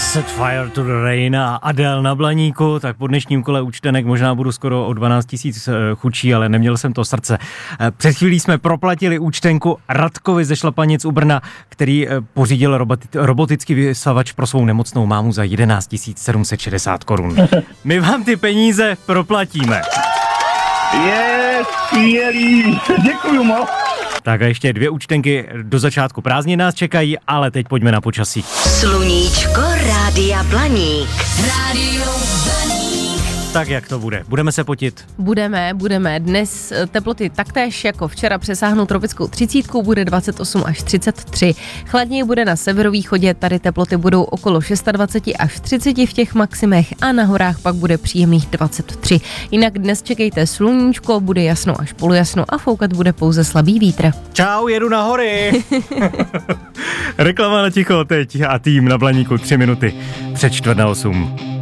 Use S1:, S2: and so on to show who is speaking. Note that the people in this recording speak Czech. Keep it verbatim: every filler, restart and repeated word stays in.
S1: Set fire to the rain a Adele na Blaníku, tak po dnešním kole účtenek možná budu skoro o dvanáct tisíc chudší, ale neměl jsem to srdce. Před chvílí jsme proplatili účtenku Radkovi ze Šlapanic u Brna, který pořídil robotický vysavač pro svou nemocnou mámu za jedenáct tisíc sedm set šedesát korun. My vám ty peníze proplatíme.
S2: Je skvělý, děkuju moc.
S1: Tak a ještě dvě účtenky do začátku prázdnin nás čekají, ale teď pojďme na počasí.
S3: Sluníčko Rádia Blaník. Rádio Blaník.
S1: Tak jak to bude? Budeme se potit?
S4: Budeme, budeme. Dnes teploty taktéž jako včera přesáhnou tropickou třicítku, bude dvacet osm až třicet tři. Chladněji bude na severovýchodě, tady teploty budou okolo dvacet šest až třicet v těch maximech a na horách pak bude příjemných dvacet tři. Jinak dnes čekejte sluníčko, bude jasno až polojasno a foukat bude pouze slabý vítr.
S1: Čau, jedu na hory! Reklama na ticho teď a tým na Blaníku tři minuty před čtvrt na osm.